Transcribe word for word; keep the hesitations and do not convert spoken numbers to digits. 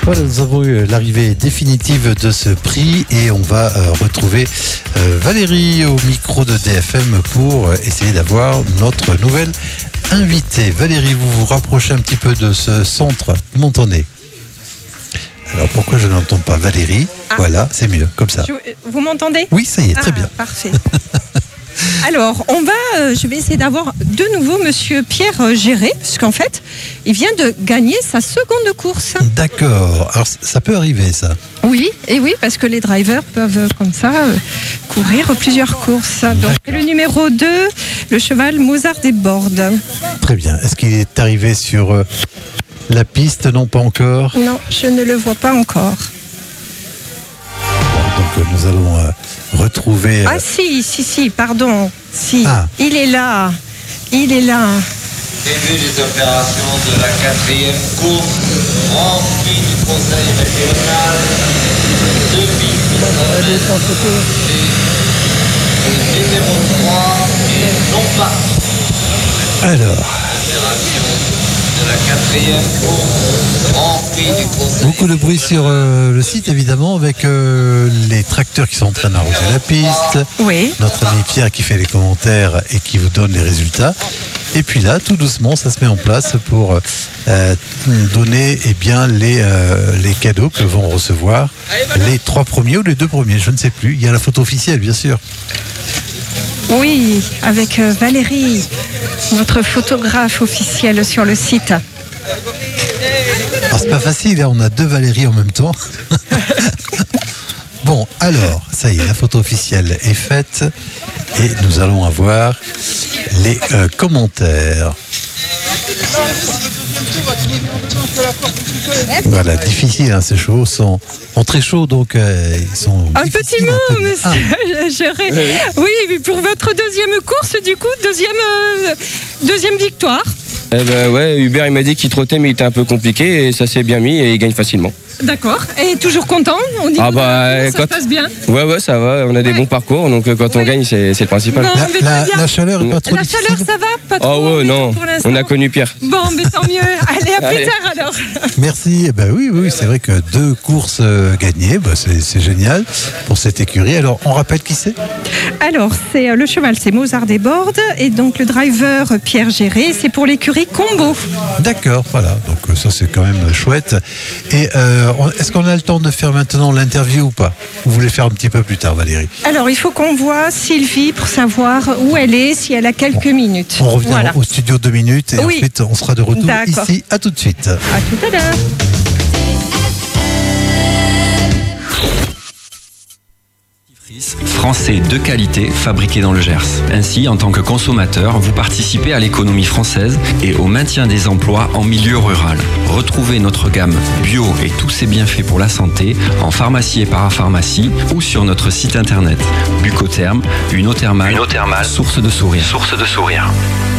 Voilà, nous avons eu l'arrivée définitive de ce prix et on va euh, retrouver euh, Valérie au micro de D F M pour euh, essayer d'avoir notre nouvelle invitée. Valérie, vous vous rapprochez un petit peu de ce centre Montonnet. Alors pourquoi je n'entends pas Valérie? ah. Voilà, c'est mieux, comme ça. Je, vous m'entendez? Oui, ça y est, très ah, bien. Parfait. Alors, on va, euh, je vais essayer d'avoir de nouveau Monsieur Pierre euh, Géré, puisqu'en fait, il vient de gagner sa seconde course. D'accord. Alors, ça peut arriver, ça? Oui, et oui, parce que les drivers peuvent, euh, comme ça, euh, courir plusieurs courses. Donc, le numéro deux, le cheval Mozart des Bordes. Très bien. Est-ce qu'il est arrivé sur euh, la piste? Non, pas encore. Non, je ne le vois pas encore. Bon, donc, euh, nous allons euh, retrouver... Euh... Ah si, si, si, pardon. Si, ah. il est là. Il est là. Début des opérations de la quatrième course, Grand Prix du Conseil régional de Ville. Le numéro trois est non parti. Alors... de la quatrième course, Grand Prix du Conseil. Beaucoup de bruit sur euh, le site, évidemment, avec euh, les tracteurs qui sont en train d'arroser la piste. Oui. Notre ami Pierre qui fait les commentaires et qui vous donne les résultats. Et puis là, tout doucement, ça se met en place pour euh, donner eh bien, les, euh, les cadeaux que vont recevoir les trois premiers ou les deux premiers, je ne sais plus. Il y a la photo officielle, bien sûr. Oui, avec Valérie, notre photographe officielle sur le site. Alors, c'est pas facile, hein, on a deux Valérie en même temps. Bon, alors, ça y est, la photo officielle est faite et nous allons avoir les euh, commentaires. Voilà, difficile, hein, ces chevaux sont, sont très chauds, donc euh, ils sont. Un petit mot, monsieur ah. Géré. Oui. oui, pour votre deuxième course, du coup, deuxième, euh, deuxième victoire. Eh ben ouais, Hubert il m'a dit qu'il trottait mais il était un peu compliqué et ça s'est bien mis et il gagne facilement. D'accord. Et toujours content? On dit ah bah, que ça quand... se passe bien. Ouais ouais ça va, on a des ouais. bons parcours donc quand ouais. on gagne c'est, c'est le principal. Non, la, la, la chaleur est pas trop La difficile. chaleur ça va? Pas trop? Oh ouais non, on a connu pire. Bon mais tant mieux, allez à plus tard alors. Merci, eh ben oui, oui c'est vrai que deux courses euh, gagnées, bah, c'est, c'est génial pour cette écurie. Alors on rappelle qui c'est? Alors c'est euh, le cheval c'est Mozart des Bordes et donc le driver Pierre Géré, c'est pour l'écurie Combo. D'accord, voilà, donc ça c'est quand même chouette. Et euh, est-ce qu'on a le temps de faire maintenant l'interview ou pas? Vous voulez faire un petit peu plus tard, Valérie? Alors il faut qu'on voit Sylvie pour savoir où elle est, si elle a quelques bon. minutes. On revient voilà. au studio deux minutes et oui. ensuite on sera de retour D'accord. ici. À tout de suite. À tout à l'heure. Français de qualité fabriqué dans le Gers. Ainsi, en tant que consommateur, vous participez à l'économie française et au maintien des emplois en milieu rural. Retrouvez notre gamme bio et tous ses bienfaits pour la santé en pharmacie et parapharmacie ou sur notre site internet. Bucotherm, une eau thermale, une eau thermale, source de sourire. Source de sourire.